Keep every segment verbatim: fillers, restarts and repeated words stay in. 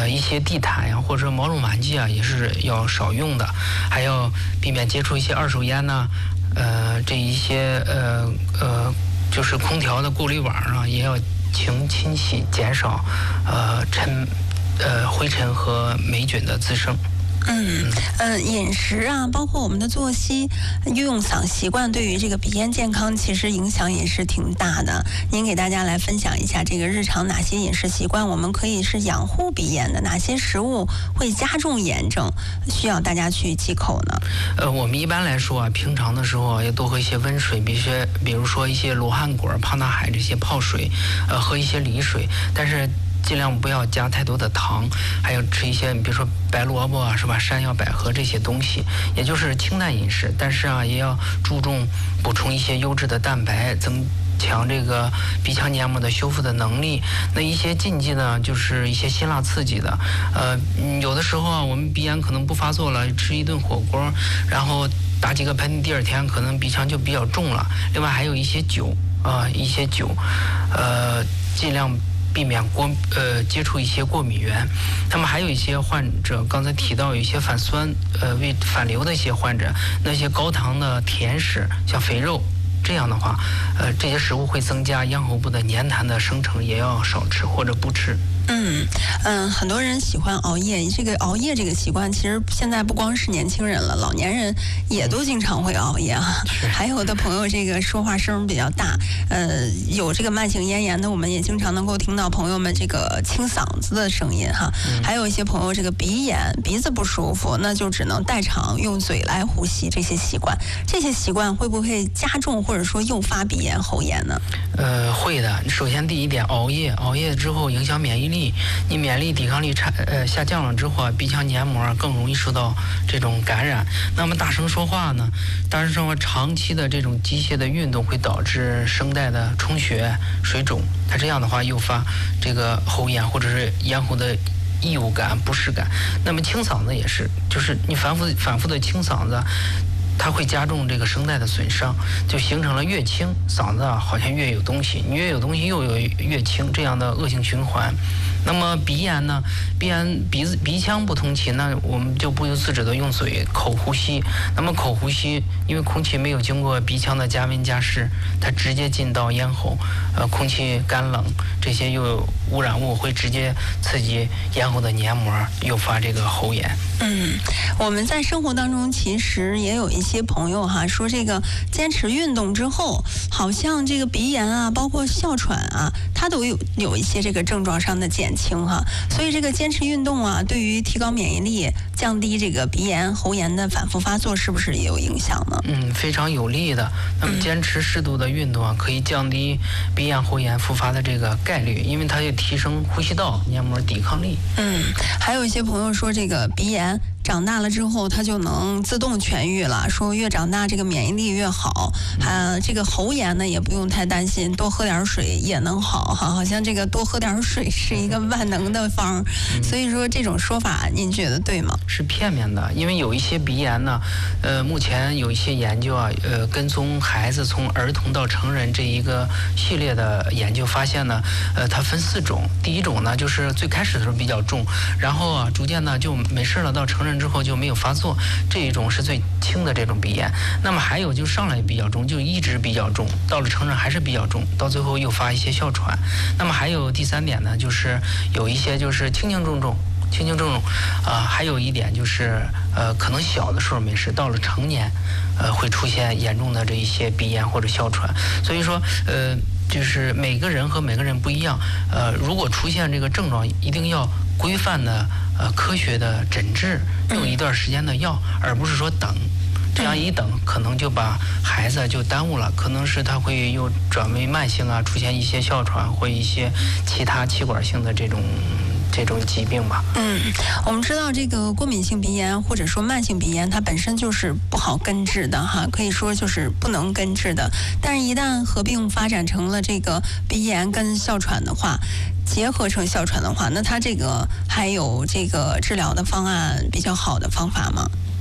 呃一些地毯呀或者毛绒玩具啊也是要少用的，还要避免接触一些二手烟呐、呃这一些呃呃就是空调的过滤网啊也要勤清洗，减少呃尘呃灰尘和霉菌的滋生。 嗯呃，饮食啊，包括我们的作息、用嗓习惯，对于这个鼻炎健康其实影响也是挺大的。您给大家来分享一下，这个日常哪些饮食习惯我们可以是养护鼻炎的，哪些食物会加重炎症，需要大家去忌口呢？ 呃，我们一般来说啊，平常的时候啊，要多喝一些温水，比如说，比如说一些罗汉果、胖大海这些泡水，呃，喝一些梨水，但是尽量不要加太多的糖，还有吃一些比如说白萝卜啊，是吧，山药、百合这些东西，也就是清淡饮食。但是啊，也要注重补充一些优质的蛋白，增强这个鼻腔黏膜的修复的能力。那一些禁忌呢，就是一些辛辣刺激的，呃，有的时候啊，我们鼻炎可能不发作了，吃一顿火锅，然后打几个喷嚏，第二天可能鼻腔就比较重了。另外还有一些酒啊、呃，一些酒，呃，尽量避免过呃接触一些过敏源。那么还有一些患者，刚才提到有一些反酸呃胃反流的一些患者，那些高糖的甜食，像肥肉。这样的话，呃，这些食物会增加咽喉部的黏痰的生成，也要少吃或者不吃。 嗯嗯，很多人喜欢熬夜，这个熬夜这个习惯，其实现在不光是年轻人了，老年人也都经常会熬夜啊。还有的朋友这个说话声比较大，呃，有这个慢性咽炎的，我们也经常能够听到朋友们这个清嗓子的声音哈。嗯、还有一些朋友这个鼻炎，鼻子不舒服，那就只能代偿用嘴来呼吸，这些习惯，这些习惯会不会加重或者说诱发鼻炎、喉炎呢？ 呃，会的。首先第一点，熬夜，熬夜之后影响免疫力。你免疫力抵抗力差呃下降了之后，鼻腔黏膜更容易受到这种感染。那么大声说话呢？大声说话长期的这种机械的运动会导致声带的充血、水肿，它这样的话诱发这个喉炎或者是咽喉的异物感、不适感。那么清嗓子也是，就是你反复反复的清嗓子，它会加重这个声带的损伤，就形成了越清嗓子啊好像越有东西，你越有东西又有越清，这样的恶性循环。那么鼻炎呢？鼻炎鼻子鼻腔不通气，那我们就不由自主的用嘴口呼吸。那么口呼吸，因为空气没有经过鼻腔的加温加湿，它直接进到咽喉，呃，空气干冷，这些又有污染物会直接刺激咽喉的黏膜，诱发这个喉炎。 嗯，我们在生活当中其实也有一些朋友哈说，这个坚持运动之后，好像这个鼻炎啊，包括哮喘啊，它都有有一些这个症状上的减轻哈。所以这个坚持运动啊，对于提高免疫力、降低这个鼻炎、喉炎的反复发作，是不是也有影响呢？ 嗯，非常有利的。那么坚持适度的运动啊，可以降低鼻炎、喉炎复发的这个概率，因为它也提升呼吸道黏膜抵抗力。 嗯，还有一些朋友说，这个鼻炎长大了之后，它就能自动痊愈了。说越长大，这个免疫力越好。啊，这个喉炎呢，也不用太担心，多喝点水也能好哈。好像这个多喝点水是一个万能的方。嗯、所以说这种说法，您觉得对吗？ 是片面的，因为有一些鼻炎呢，呃，目前有一些研究啊，呃，跟踪孩子从儿童到成人这一个系列的研究发现呢，呃，它分四种。第一种呢，就是最开始的时候比较重，然后啊，逐渐呢就没事了，到成人之后就没有发作，这一种是最轻的这种鼻炎。那么还有就上来比较重，就一直比较重，到了成人还是比较重，到最后诱发一些哮喘。那么还有第三点呢，就是有一些就是轻轻重重。轻轻重重，啊、呃，还有一点就是，呃，可能小的时候没事，到了成年，呃，会出现严重的这一些鼻炎或者哮喘。所以说，呃，就是每个人和每个人不一样，呃，如果出现这个症状，一定要规范的、呃，科学的诊治，用一段时间的药，而不是说等。这样一等，可能就把孩子就耽误了，可能是他会又转为慢性啊，出现一些哮喘或一些其他气管性的这种这种疾病吧。 嗯，我们知道这个过敏性鼻炎或者说慢性鼻炎，它本身就是不好根治的哈，可以说就是不能根治的。但是，一旦合并发展成了这个鼻炎跟哮喘的话，结合成哮喘的话，那它这个还有这个治疗的方案比较好的方法吗？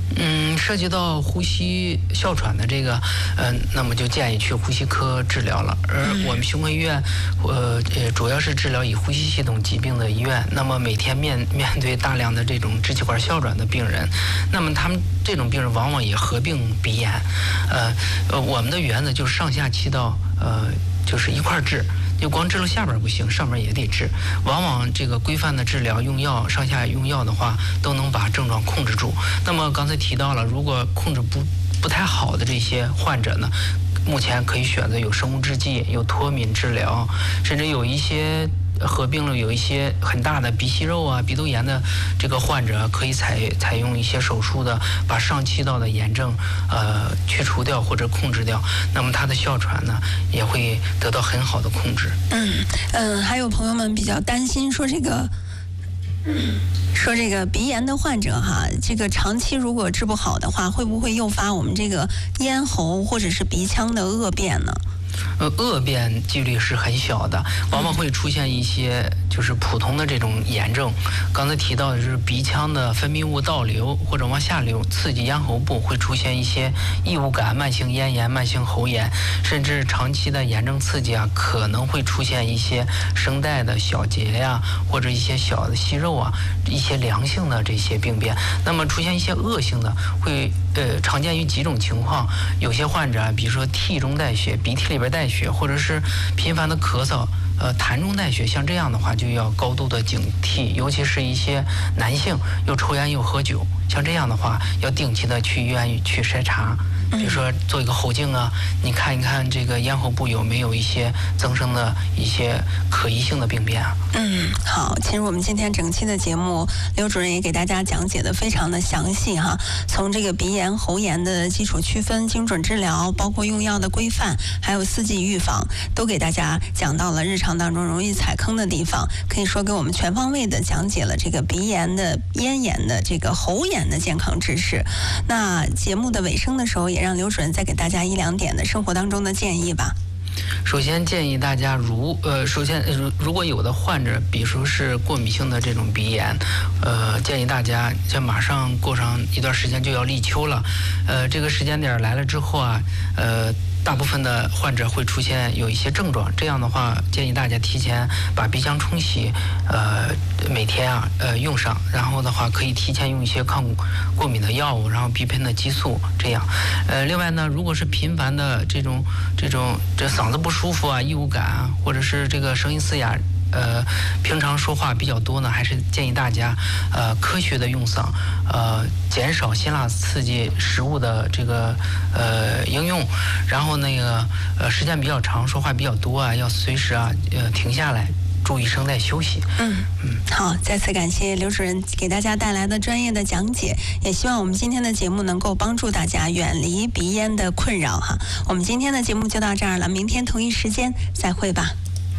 嗯，涉及到呼吸哮喘的这个，嗯、呃，那么就建议去呼吸科治疗了。而我们胸科医院，呃，呃，主要是治疗以呼吸系统疾病的医院。那么每天面面对大量的这种支气管哮喘的病人，那么他们这种病人往往也合并鼻炎。呃，呃，我们的原则就是上下气道，呃，就是一块治。就光治疗下边不行，上面也得治。往往这个规范的治疗用药，上下用药的话，都能把症状控制住。那么刚才提到了，如果控制不不太好的这些患者呢，目前可以选择有生物制剂、有脱敏治疗，甚至有一些合并了有一些很大的鼻息肉啊、鼻窦炎的这个患者，可以采采用一些手术的，把上气道的炎症呃去除掉或者控制掉，那么他的哮喘呢也会得到很好的控制。 嗯嗯，还有朋友们比较担心说这个。说这个鼻炎的患者哈，这个长期如果治不好的话，会不会诱发我们这个咽喉或者是鼻腔的恶变呢？ 呃，恶变几率是很小的，往往会出现一些就是普通的这种炎症。刚才提到的是鼻腔的分泌物倒流或者往下流，刺激咽喉部，会出现一些异物感、慢性咽炎、慢性喉炎，甚至长期的炎症刺激啊，可能会出现一些声带的小结呀，或者一些小的息肉啊，一些良性的这些病变。那么出现一些恶性的，会呃常见于几种情况，有些患者啊，比如说涕中带血，鼻涕里边带血，或者是频繁的咳嗽，呃，痰中带血，像这样的话就要高度的警惕，尤其是一些男性又抽烟又喝酒，像这样的话要定期的去医院去筛查，比如说做一个喉镜啊，你看一看这个咽喉部有没有一些增生的一些可疑性的病变啊。 嗯，好，其实我们今天整期的节目，刘主任也给大家讲解的非常的详细哈，从这个鼻炎、喉炎的基础区分、精准治疗，包括用药的规范，还有四季预防，都给大家讲到了日常当中容易踩坑的地方，可以说给我们全方位的讲解了这个鼻炎的、咽炎的、这个喉炎的健康知识。那节目的尾声的时候，也让刘主任再给大家一两点的生活当中的建议吧。 首先建议大家如呃，首先如如果有的患者，比如说是过敏性的这种鼻炎，呃，建议大家像马上过上一段时间就要立秋了，呃，这个时间点来了之后啊，呃。大部分的患者会出现有一些症状，这样的话建议大家提前把鼻腔冲洗，呃，每天啊，呃用上，然后的话可以提前用一些抗过敏的药物，然后鼻喷的激素，这样。呃，另外呢，如果是频繁的这种这种这嗓子不舒服啊、异物感啊，或者是这个声音嘶哑。呃，平常说话比较多呢，还是建议大家呃科学的用嗓，呃减少辛辣刺激食物的这个呃应用，然后那个呃时间比较长，说话比较多啊，要随时啊呃停下来，注意声带休息。 嗯嗯，好，再次感谢刘主任给大家带来的专业的讲解，也希望我们今天的节目能够帮助大家远离鼻咽的困扰哈。我们今天的节目就到这儿了，明天同一时间再会吧。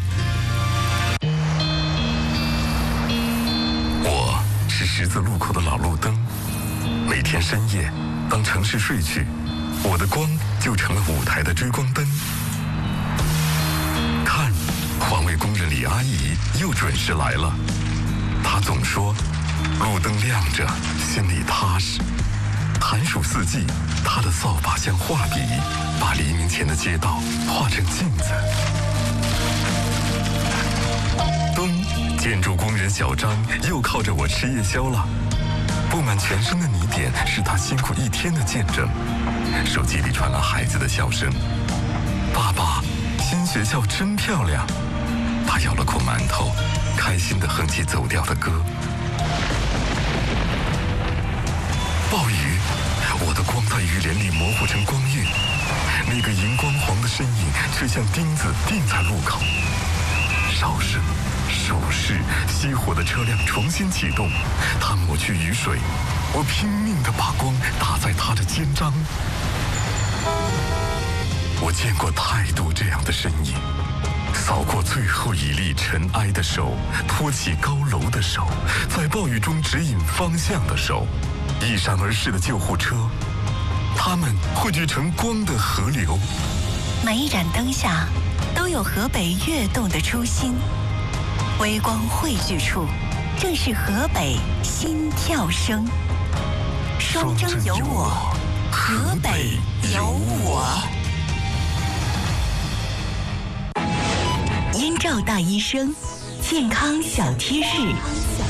是十字路口的老路灯，每天深夜，当城市睡去，我的光就成了舞台的追光灯。看，环卫工人李阿姨又准时来了。她总说，路灯亮着，心里踏实。寒暑四季，她的扫把像画笔，把黎明前的街道画成镜子。灯。建筑工人小张又靠着我吃夜宵了，布满全身的泥点是他辛苦一天的见证。手机里传来孩子的笑声：“爸爸，新学校真漂亮。”他咬了口馒头，开心地哼起走调的歌。暴雨，我的光在雨帘里模糊成光晕，那个荧光黄的身影却像钉子钉在路口。哨声。手势熄火的车辆重新启动，他抹去雨水，我拼命地把光打在他的肩章。我见过太多这样的身影，扫过最后一粒尘埃的手，托起高楼的手，在暴雨中指引方向的手，一闪而逝的救护车，它们汇聚成光的河流。 每一盏灯下都有河北跃动的初心，微光汇聚处，正是河北心跳声。 双征有我，河北有我。燕赵大医生，健康小贴士。